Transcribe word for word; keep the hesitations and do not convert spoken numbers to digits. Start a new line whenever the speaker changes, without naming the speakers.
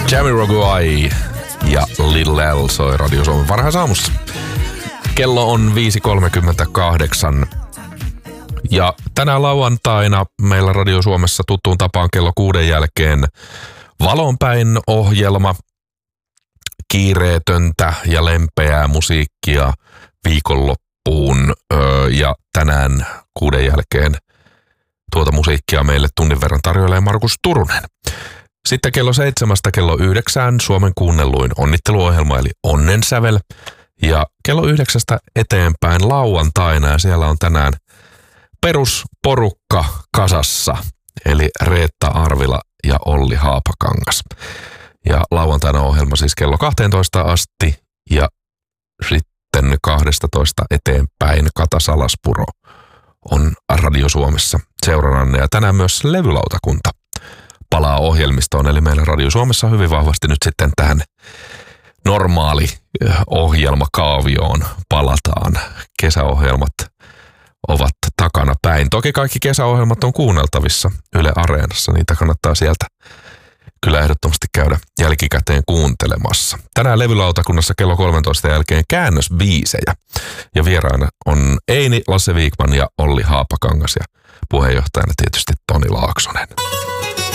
Jamiroquai ja Little L soi Radio Suomen varhaisaamussa. Kello on viisi kolmekymmentäkahdeksan ja tänään lauantaina meillä Radio Suomessa tuttuun tapaan kello kuuden jälkeen Valonpäin ohjelma. Kiireetöntä ja lempeää musiikkia viikonloppuun öö, ja tänään kuuden jälkeen tuota musiikkia meille tunnin verran tarjoilee Markus Turunen. Sitten kello seitsemästä kello yhdeksään Suomen kuunnelluin onnitteluohjelma eli Onnensävel. Ja kello yhdeksästä eteenpäin lauantaina ja siellä on tänään perusporukka kasassa. Eli Reetta Arvila ja Olli Haapakangas. Ja lauantaina ohjelma siis kello kahteentoista asti ja sitten kahdestatoista eteenpäin Kata Salaspuro on Radio Suomessa seurannanne. Ja tänään myös levylautakunta palaa ohjelmistoon, eli meillä Radio Suomessa hyvin vahvasti nyt sitten tähän normaali ohjelmakaavioon palataan. Kesäohjelmat ovat takana päin. Toki kaikki kesäohjelmat on kuunneltavissa Yle Areenassa, niitä kannattaa sieltä kyllä ehdottomasti käydä jälkikäteen kuuntelemassa. Tänään levylautakunnassa kello kolmentoista jälkeen käännösbiisejä. Ja vieraana on Eini, Lasse Viikman ja Olli Haapakangas ja puheenjohtajana tietysti Toni Laaksonen.